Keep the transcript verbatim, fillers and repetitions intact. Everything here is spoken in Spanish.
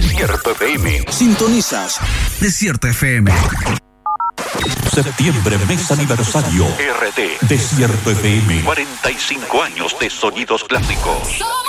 Desierto F M. Sintonizas Desierto F M. Septiembre, mes aniversario. R T. Desierto F M. cuarenta y cinco años de sonidos clásicos.